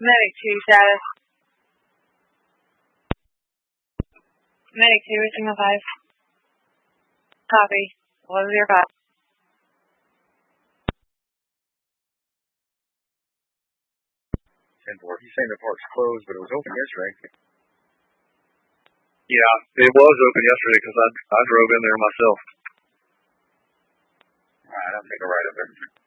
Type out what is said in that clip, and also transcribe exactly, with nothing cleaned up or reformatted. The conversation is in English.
Medic two status. Medic two, Signal five. Copy. One zero five. ten four. He's saying the park's closed, but it was open yesterday. Yeah, it was open yesterday because I, I drove in there myself. All right, I'll take a ride up there.